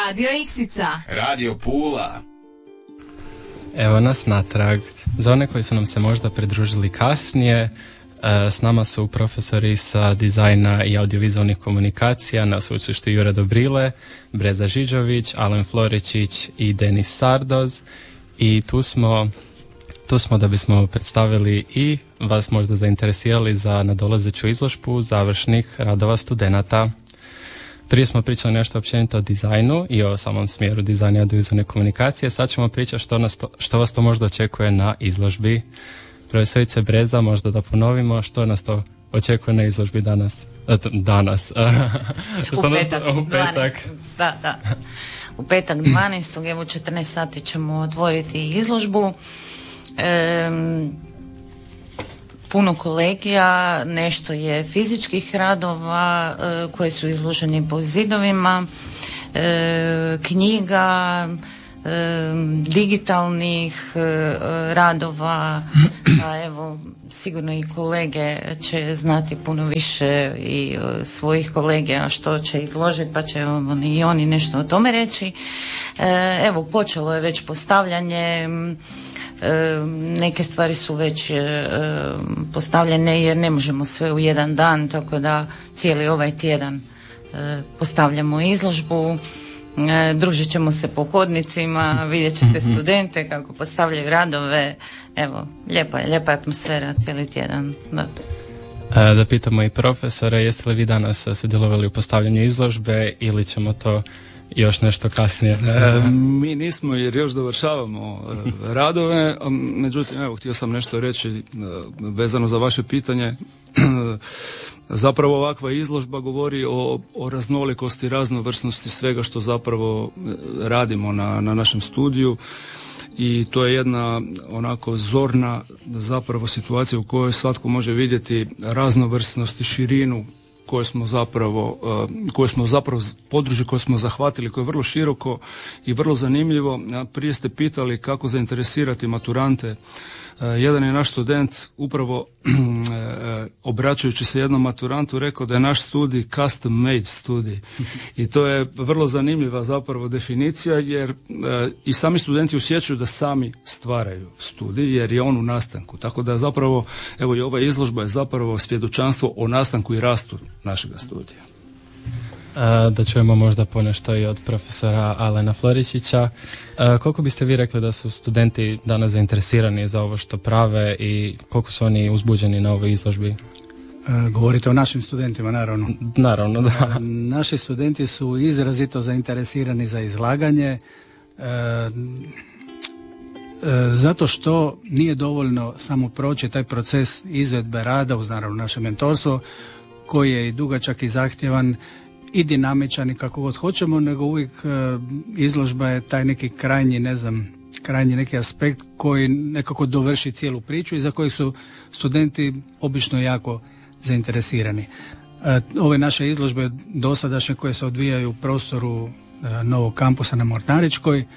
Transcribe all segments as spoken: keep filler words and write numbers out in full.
Radio Iksica. Radio Pula. Evo nas natrag. Za one koji su nam se možda pridružili kasnije, s nama su profesori sa dizajna i audiovizualnih komunikacija na sveučilištu Jure Dobrile, Breza Žižović, Alen Floričić i Denis Sardoz. I tu smo, tu smo da bismo predstavili i vas možda zainteresirali za nadolazeću izložbu završnih radova studenata. Prije smo pričali nešto općenito o dizajnu i o samom smjeru dizajna i audiovizualne komunikacije. Sad ćemo pričati što, nas to, što vas to možda očekuje na izložbi. Profesorice Breza, možda da ponovimo što nas to očekuje na izložbi danas. Danas. U petak. U petak. Da, da. U petak dvanaestog evo četrnaest sati ćemo otvoriti izložbu. Ehm, puno kolegija, nešto je fizičkih radova e, koji su izloženi po zidovima, e, knjiga, e, digitalnih e, radova, a evo sigurno i kolege će znati puno više i e, svojih kolegija što će izložiti, pa će oni, i oni nešto o tome reći. E, evo počelo je već postavljanje. E, neke stvari su već e, postavljene jer ne možemo sve u jedan dan, tako da cijeli ovaj tjedan e, postavljamo izložbu, e, družit ćemo se po hodnicima, vidjet ćete studente kako postavljaju radove, evo, lijepa je, lijepa atmosfera cijeli tjedan. Da. E, da pitamo i profesore, jeste li vi danas sudjelovali u postavljanju izložbe ili ćemo to još nešto kasnije? E, mi nismo jer još dovršavamo e, radove, a, međutim, evo, htio sam nešto reći e, vezano za vaše pitanje. Zapravo ovakva izložba govori o, o raznolikosti, raznovrsnosti svega što zapravo radimo na, na našem studiju i to je jedna onako zorna zapravo situacija u kojoj svatko može vidjeti raznovrsnost i širinu koje smo zapravo, koje smo zapravo područje koje smo zahvatili, koje je vrlo široko i vrlo zanimljivo. Prije ste pitali kako zainteresirati maturante. Jedan je naš student upravo obraćajući se jednom maturantu rekao da je naš studij custom made studij i to je vrlo zanimljiva zapravo definicija jer i sami studenti osjećaju da sami stvaraju studij jer je on u nastanku, tako da zapravo evo i ova izložba je zapravo svjedočanstvo o nastanku i rastu našega studija. Da čujemo možda ponešto i od profesora Alena Floričića. Koliko biste vi rekli da su studenti danas zainteresirani za ovo što prave i koliko su oni uzbuđeni na ovoj izložbi? Govorite o našim studentima, naravno. Naravno, da. Naši studenti su izrazito zainteresirani za izlaganje e, e, zato što nije dovoljno samo proći taj proces izvedbe rada uz naravno naše mentorstvo koji je i dugačak i zahtjevan i dinamičan i kako god hoćemo, nego uvijek e, izložba je taj neki krajnji, ne znam, krajnji neki aspekt koji nekako dovrši cijelu priču i za kojeg su studenti obično jako zainteresirani. E, ove naše izložbe dosadašnje koje se odvijaju u prostoru e, novog kampusa na Mornaričkoj e,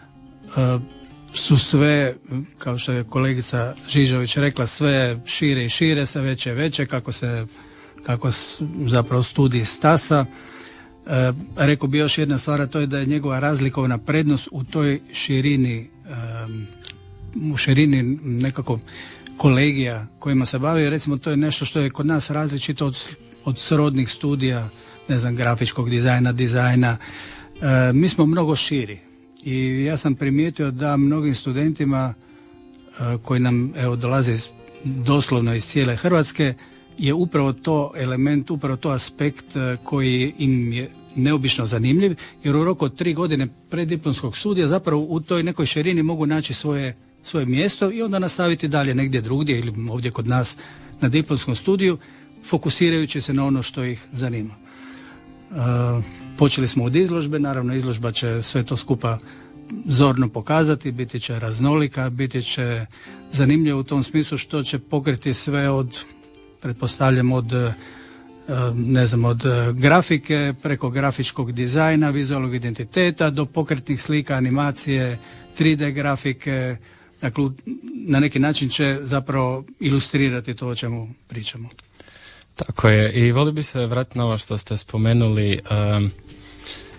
su sve, kao što je kolegica Žižović rekla, sve šire i šire, sve veće i veće, kako se kako zapravo studij stasa. E, rekao bi još jedna stvar, a to je da je njegova razlikovna prednost u toj širini, e, u širini nekako kolegija kojima se bavi. Recimo, to je nešto što je kod nas različito od, od srodnih studija, ne znam, grafičkog dizajna, dizajna. E, mi smo mnogo širi i ja sam primijetio da mnogim studentima e, koji nam evo dolaze iz, doslovno iz cijele Hrvatske je upravo to element, upravo to aspekt koji im je neobično zanimljiv, jer u roku od tri godine preddiplomskog studija zapravo u toj nekoj širini mogu naći svoje, svoje mjesto i onda nastaviti dalje negdje drugdje ili ovdje kod nas na diplomskom studiju, fokusirajući se na ono što ih zanima. E, počeli smo od izložbe, naravno izložba će sve to skupa zorno pokazati, biti će raznolika, biti će zanimljivo u tom smislu što će pokriti sve od, pretpostavljam, od ne znam, od grafike preko grafičkog dizajna, vizualnog identiteta do pokretnih slika, animacije, tri D grafike. Dakle, na neki način će zapravo ilustrirati to o čemu pričamo. Tako je. I volio bi se vratiti na ovo što ste spomenuli, um,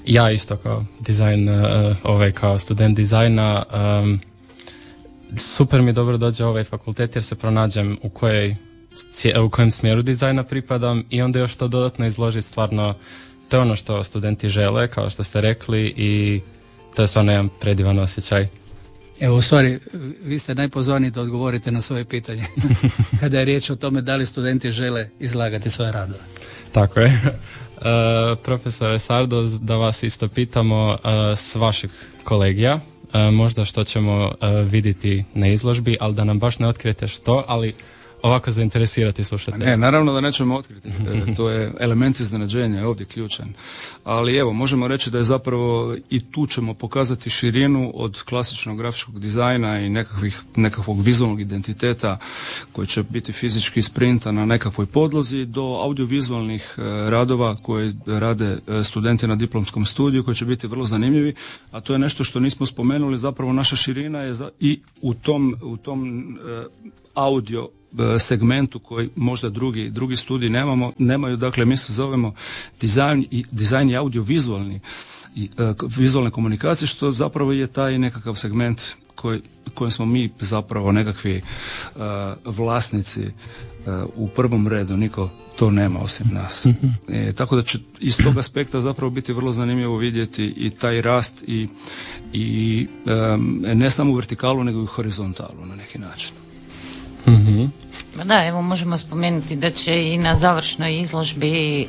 Ja isto kao dizajn, uh, ovaj kao student dizajna, um, super mi dobro dođe ovaj fakultet jer se pronađem u kojoj u kojem smjeru dizajna pripadam i onda još to dodatno izložiti stvarno, to je ono što studenti žele, kao što ste rekli, i to je stvarno jedan predivan osjećaj. Evo, u stvari, vi ste najpozvaniji da odgovorite na svoje pitanje kada je riječ o tome da li studenti žele izlagati svoje radove. Tako je. Uh, profesore Sardo, da vas isto pitamo uh, s vaših kolegija, uh, možda što ćemo uh, vidjeti na izložbi, ali da nam baš ne otkrijete što, ali ovako zainteresirati slušatelje. Ne, naravno da nećemo otkriti. E, to je element iznenađenja, je ovdje ključan. Ali evo, možemo reći da je zapravo i tu ćemo pokazati širinu od klasičnog grafičkog dizajna i nekakvih, nekakvog vizualnog identiteta koji će biti fizički sprinta na nekakvoj podlozi do audiovizualnih e, radova koje rade e, studenti na diplomskom studiju koji će biti vrlo zanimljivi, a to je nešto što nismo spomenuli, zapravo naša širina je za, i u tom, u tom e, audio segmentu koji možda drugi, drugi studiji nemamo, nemaju, dakle mi se zovemo dizajn i, dizajn i audiovizualni i uh, vizualne komunikacije, što zapravo je taj nekakav segment koji, kojem smo mi zapravo nekakvi uh, vlasnici uh, u prvom redu, niko to nema osim nas. Mm-hmm. E, tako da će iz tog aspekta zapravo biti vrlo zanimljivo vidjeti i taj rast i, i um, ne samo u vertikalu nego i u horizontalu na neki način. Mm-hmm. Da, evo možemo spomenuti da će i na završnoj izložbi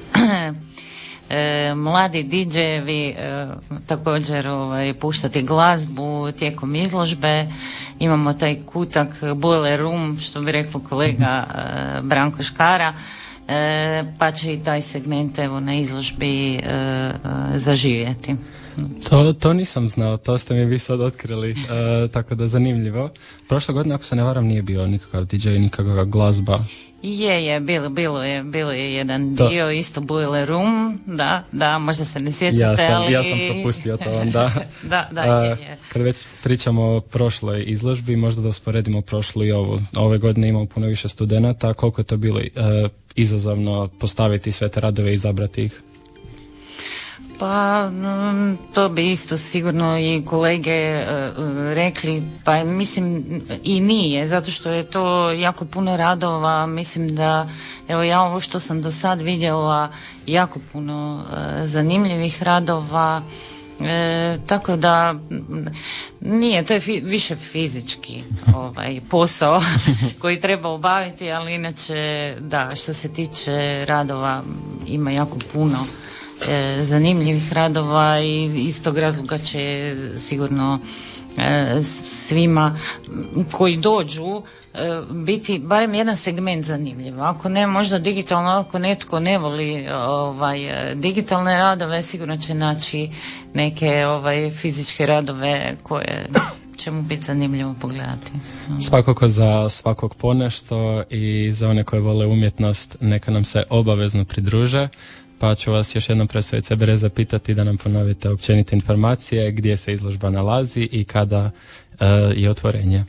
e, mladi didžejevi e, također ovaj, puštati glazbu tijekom izložbe. Imamo taj kutak Boiler Room, što bi rekao kolega e, Branko Škara, e, pa će i taj segment evo na izložbi e, e, zaživjeti. To, to nisam znao, to ste mi vi sad otkrili, e, tako da zanimljivo. Prošle godine, ako se ne varam, nije bio nikakav D J, nikakva glazba. Je, je, bilo, bilo je, bilo je jedan to. dio, isto Boiler Room, da, da, možda se ne sjećate, ja sam, ali... Ja sam propustio to onda. da, da, je, je. Kad već pričamo o prošloj izložbi, možda da usporedimo prošlu i ovu. Ove godine imamo puno više studenata, koliko je to bilo e, izazovno postaviti sve te radove i izabrati ih? Pa to bi isto sigurno i kolege uh, rekli, pa mislim i nije, zato što je to jako puno radova, mislim da evo ja ovo što sam do sad vidjela jako puno uh, zanimljivih radova, e, tako da nije, to je fi, više fizički ovaj, posao koji treba obaviti, ali inače da, što se tiče radova ima jako puno E, zanimljivih radova i iz tog razloga će sigurno e, svima koji dođu e, biti barem jedan segment zanimljiv. Ako ne, možda digitalno, ako netko ne voli ovaj, digitalne radove, sigurno će naći neke ovaj, fizičke radove koje će mu biti zanimljivo pogledati. Svakako za svakog ponešto i za one koje vole umjetnost neka nam se obavezno pridruže. Pa ću vas još jednom profesorice C B R zapitati da nam ponovite općenite informacije gdje se izložba nalazi i kada e, je otvorenje.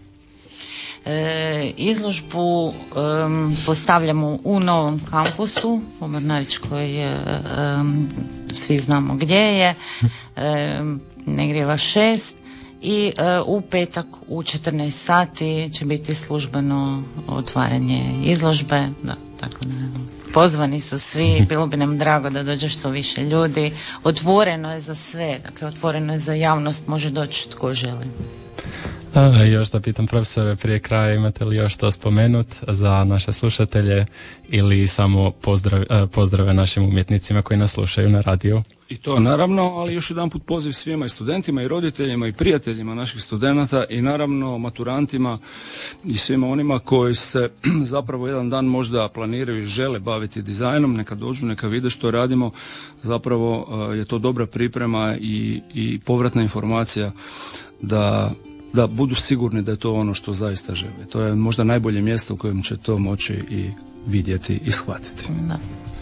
E, izložbu e, postavljamo u novom kampusu u Mornaričkoj, e, svi znamo gdje je, e, Negrijeva šest, i e, u petak u četrnaest sati će biti službeno otvaranje izložbe, da, tako da pozvani su svi, bilo bi nam drago da dođe što više ljudi. Otvoreno je za sve, dakle otvoreno je za javnost, može doći tko želi. A, još da pitam profesore prije kraja, imate li još to spomenut za naše slušatelje ili samo pozdrav, pozdrave našim umjetnicima koji nas slušaju na radiju? I to naravno, ali još jedan put poziv svima i studentima i roditeljima i prijateljima naših studenata i naravno maturantima i svima onima koji se zapravo jedan dan možda planiraju i žele baviti dizajnom, neka dođu, neka vide što radimo, zapravo je to dobra priprema i, i povratna informacija da da budu sigurni da je to ono što zaista žele. To je možda najbolje mjesto u kojem će to moći i vidjeti i shvatiti. Da.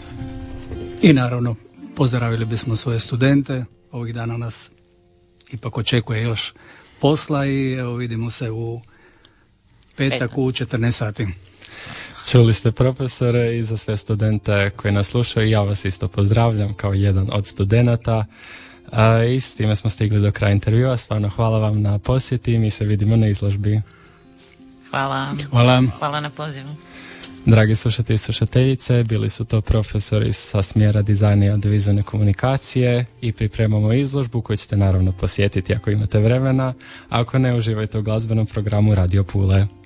I naravno, pozdravili bismo svoje studente. Ovih dana nas ipak očekuje još posla i evo vidimo se u petak u četrnaest sati. Čuli ste profesore i za sve studente koji nas slušaju, ja vas isto pozdravljam kao jedan od studenata. A, I s time smo stigli do kraja intervjua. Stvarno hvala vam na posjeti i mi se vidimo na izložbi. Hvala. Hvala. Hvala na pozivu. Dragi slušatelji i slušateljice, bili su to profesori sa smjera dizajna i audiovizualne komunikacije i pripremamo izložbu koju ćete naravno posjetiti ako imate vremena. Ako ne, uživajte u glazbenom programu Radio Pule.